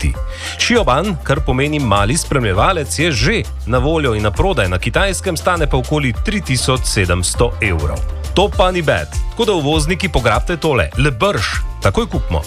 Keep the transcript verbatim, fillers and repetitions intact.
kupiti. Xiaoban, kar pomeni mali spremljevalec, je že na voljo in na prodaj na Kitajskem, stane pa okoli tri tisoč sedemsto evrov. To pa ni bed, tako da uvozniki pograbte tole, le brž, takoj kupimo.